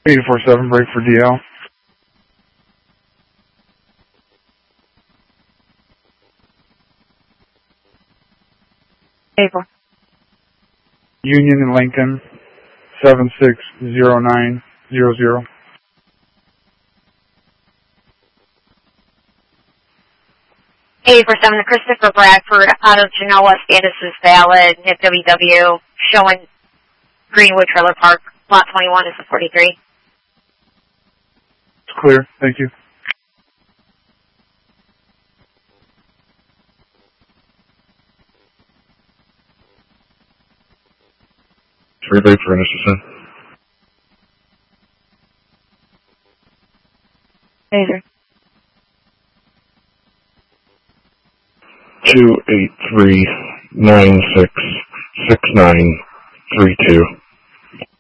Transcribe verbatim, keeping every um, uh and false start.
eight four seven, break for D L. April. Union and Lincoln, seven six zero nine zero zero. eight four seven to Christopher Bradford, out of Genoa, status is valid, N I P W W, showing Greenwood Trailer Park, lot twenty-one is forty-three. It's clear, thank you. Relay for Anderson. Laser. Two eight three nine six six nine three two.